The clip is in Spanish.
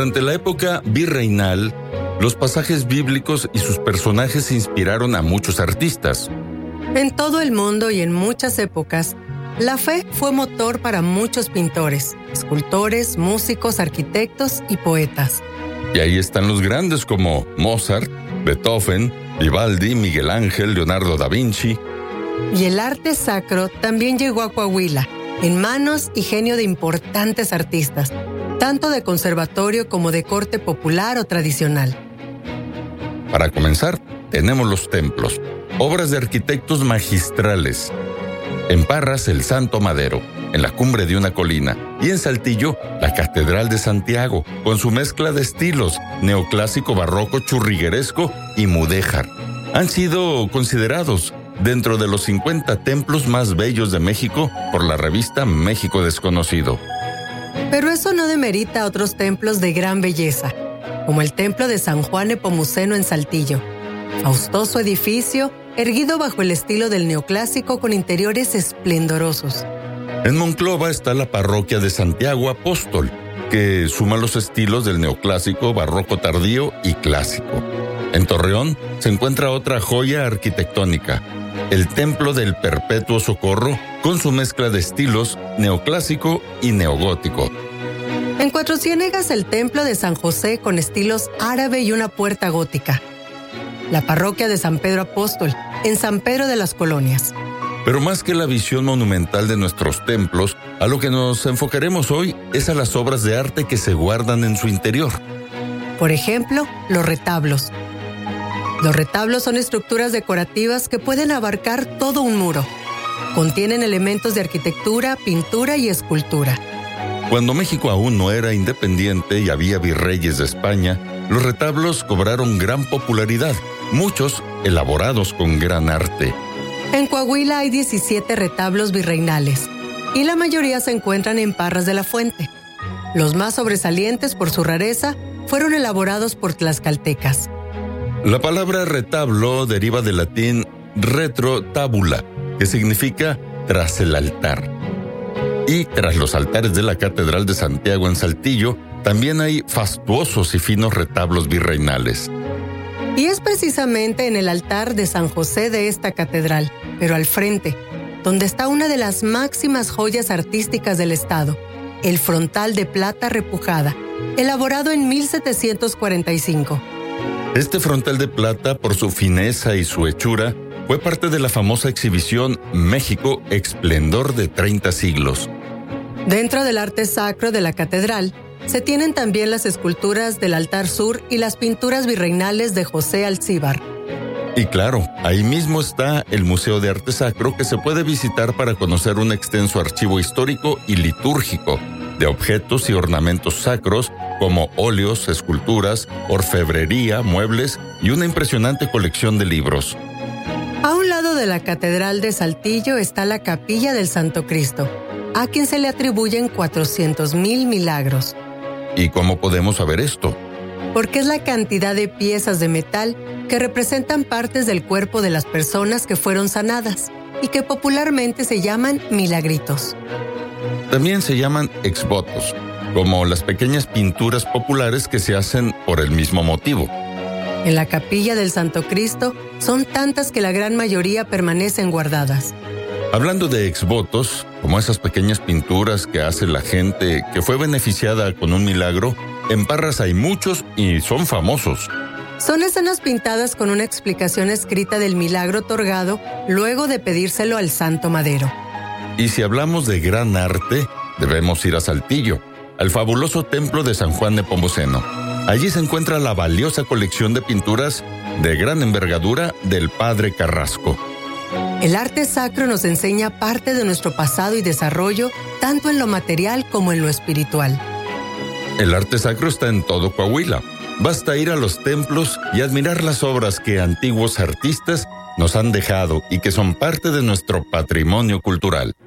Durante la época virreinal, los pasajes bíblicos y sus personajes inspiraron a muchos artistas. En todo el mundo y en muchas épocas, la fe fue motor para muchos pintores, escultores, músicos, arquitectos y poetas. Y ahí están los grandes como Mozart, Beethoven, Vivaldi, Miguel Ángel, Leonardo da Vinci. Y el arte sacro también llegó a Coahuila, en manos y genio de importantes artistas, tanto de conservatorio como de corte popular o tradicional. Para comenzar, tenemos los templos, obras de arquitectos magistrales. En Parras, el Santo Madero, en la cumbre de una colina, y en Saltillo, la Catedral de Santiago, con su mezcla de estilos, neoclásico, barroco, churrigueresco y mudéjar. Han sido considerados dentro de los 50 templos más bellos de México por la revista México Desconocido. Pero eso no demerita a otros templos de gran belleza, como el templo de San Juan Nepomuceno en Saltillo, faustoso edificio erguido bajo el estilo del neoclásico con interiores esplendorosos. En Monclova está la parroquia de Santiago Apóstol, que suma los estilos del neoclásico, barroco tardío y clásico. En Torreón se encuentra otra joya arquitectónica, el Templo del Perpetuo Socorro, con su mezcla de estilos neoclásico y neogótico. En Cuatro Ciénegas, el Templo de San José con estilos árabe y una puerta gótica. La parroquia de San Pedro Apóstol, en San Pedro de las Colonias. Pero más que la visión monumental de nuestros templos, a lo que nos enfocaremos hoy es a las obras de arte que se guardan en su interior. Por ejemplo, los retablos. Los retablos son estructuras decorativas que pueden abarcar todo un muro. Contienen elementos de arquitectura, pintura y escultura. Cuando México aún no era independiente y había virreyes de España, los retablos cobraron gran popularidad, muchos elaborados con gran arte. En Coahuila hay 17 retablos virreinales, y la mayoría se encuentran en Parras de la Fuente. Los más sobresalientes por su rareza fueron elaborados por tlaxcaltecas. La palabra retablo deriva del latín retro tabula, que significa tras el altar. Y tras los altares de la Catedral de Santiago en Saltillo, también hay fastuosos y finos retablos virreinales. Y es precisamente en el altar de San José de esta catedral, pero al frente, donde está una de las máximas joyas artísticas del estado, el frontal de plata repujada, elaborado en 1745. Este frontal de plata, por su fineza y su hechura, fue parte de la famosa exhibición México, Esplendor de 30 siglos. Dentro del arte sacro de la catedral, se tienen también las esculturas del altar sur y las pinturas virreinales de José Alcíbar. Y claro, ahí mismo está el Museo de Arte Sacro, que se puede visitar para conocer un extenso archivo histórico y litúrgico de objetos y ornamentos sacros como óleos, esculturas, orfebrería, muebles y una impresionante colección de libros. A un lado de la Catedral de Saltillo está la Capilla del Santo Cristo, a quien se le atribuyen 400,000 milagros. ¿Y cómo podemos saber esto? Porque es la cantidad de piezas de metal que representan partes del cuerpo de las personas que fueron sanadas y que popularmente se llaman milagritos. También se llaman exvotos, como las pequeñas pinturas populares que se hacen por el mismo motivo. En la Capilla del Santo Cristo son tantas que la gran mayoría permanecen guardadas. Hablando de exvotos, como esas pequeñas pinturas que hace la gente que fue beneficiada con un milagro, en Parras hay muchos y son famosos. Son escenas pintadas con una explicación escrita del milagro otorgado luego de pedírselo al Santo Madero. Y si hablamos de gran arte, debemos ir a Saltillo, al fabuloso templo de San Juan Nepomuceno. Allí se encuentra la valiosa colección de pinturas de gran envergadura del Padre Carrasco. El arte sacro nos enseña parte de nuestro pasado y desarrollo, tanto en lo material como en lo espiritual. El arte sacro está en todo Coahuila. Basta ir a los templos y admirar las obras que antiguos artistas nos han dejado y que son parte de nuestro patrimonio cultural.